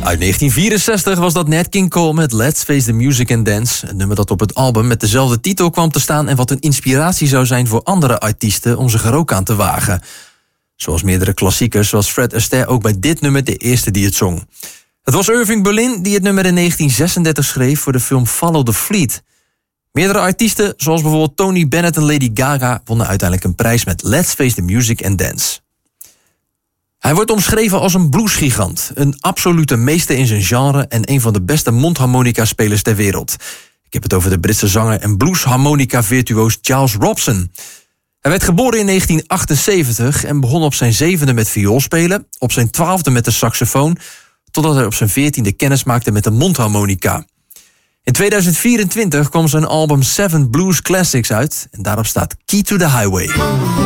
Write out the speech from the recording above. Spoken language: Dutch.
Uit 1964 was dat Nat King Cole met Let's Face the Music and Dance. Een nummer dat op het album met dezelfde titel kwam te staan en wat een inspiratie zou zijn voor andere artiesten om zich er ook aan te wagen. Zoals meerdere klassiekers was Fred Astaire ook bij dit nummer de eerste die het zong. Het was Irving Berlin die het nummer in 1936 schreef voor de film Follow the Fleet. Meerdere artiesten, zoals bijvoorbeeld Tony Bennett en Lady Gaga, wonnen uiteindelijk een prijs met Let's Face the Music and Dance. Hij wordt omschreven als een bluesgigant, een absolute meester in zijn genre en een van de beste mondharmonica-spelers ter wereld. Ik heb het over de Britse zanger en bluesharmonica-virtuoos Charles Robson. Hij werd geboren in 1978 en begon op zijn 7e met vioolspelen, op zijn 12e met de saxofoon, totdat hij op zijn 14e kennis maakte met de mondharmonica. In 2024 kwam zijn album 7 Blues Classics uit en daarop staat Key to the Highway.